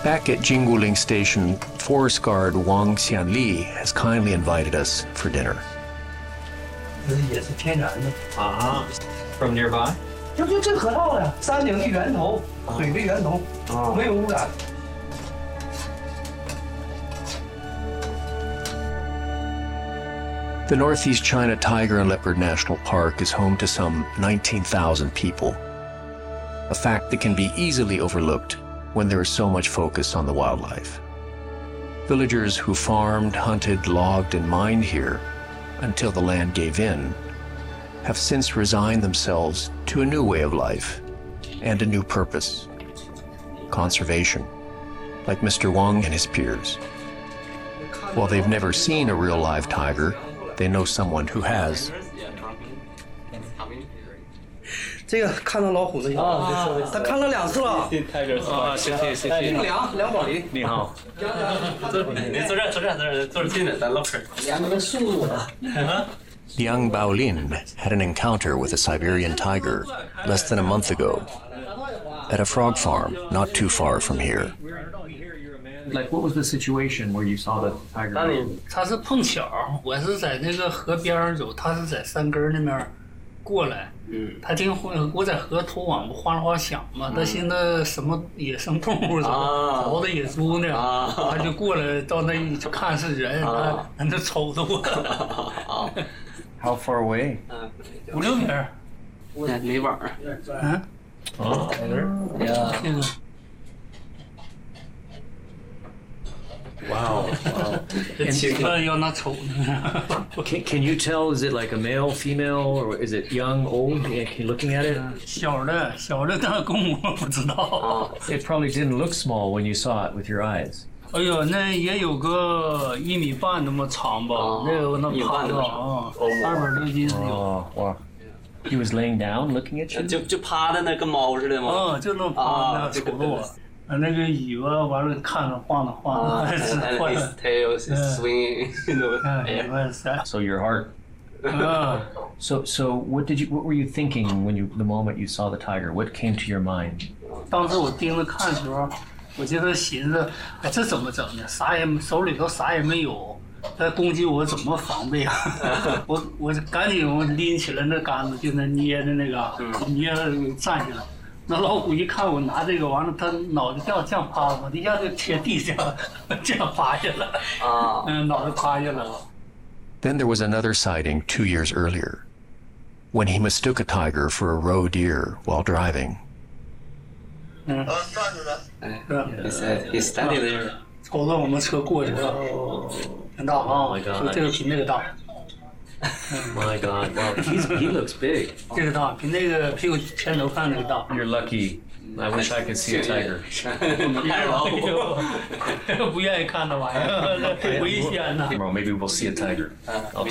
Back at Jingguling Station, forest guard Wang Xianli has kindly invited us for dinner. 也是天然的 From nearby? 这河套的山顶的源头，水的源头，没有污染。 The Northeast China Tiger and Leopard National Park is home to some 19,000 people, a fact that can be easily overlooked when there is so much focus on the wildlife. Villagers who farmed, hunted, logged, and mined here until the land gave in have since resigned themselves to a new way of life and a new purpose: conservation, like Mr. Wang and his peers. While they've never seen a real live tiger, they know someone who has. 这个看到老虎的他看了2次了。 谢谢。 梁宝林， 你好。坐着近点，咱唠嗑。 2个速度了。 Liang Baolin had an encounter with a Siberian tiger less than a month ago at a frog farm not too far from here. Like, what was the situation where you saw the tiger? 他是碰巧，我是在那个河边上走，他是在山根那边过来。他听我在河拖网不哗啦哗响嘛，他寻思什么野生动物什么狍子野猪呢，他就过来到那一看是人，他那瞅着我。 How far away? 5、6米。 没网。 这个。 Wow. 要拿瞅呢。 Can you tell, is it like a male, female, or is it young, old? Looking at it? 小的那公我不知道。 It probably didn't look small when you saw it with your eyes. 哎呦，那也有个1.5米那么长吧，那个那胖子200多斤。 哇。He was laying down, looking at you. 就趴在那跟猫似的吗？ 就那么趴那瞅着我。那个尾巴完了看着晃着晃着，是晃着。 His tail is swinging. So your heart. So what were you thinking when the moment you saw the tiger? What came to your mind? 当时我盯着看的时候，我就在寻思，哎，这怎么整呢？手里头啥也没有，它攻击我怎么防备啊？我赶紧拎起来那杆子，就那捏的那个，捏站起来。那老虎一看我拿这个，完了，它脑袋这样趴了，我一下就贴地上，这样趴下了。脑袋趴下了。 Then there was another sighting 2 years earlier, when he mistook a tiger for a roe deer while driving. He's standing there. 瞅着我们车过去了，很大啊，就这个比那个大。 My God! Wow, he looks big. 这个大，比那个屁股前头看那个大。 You're lucky. I wish I could see a tiger. 不愿意看那玩意儿，危险呐。 Maybe we'll see a tiger. I'll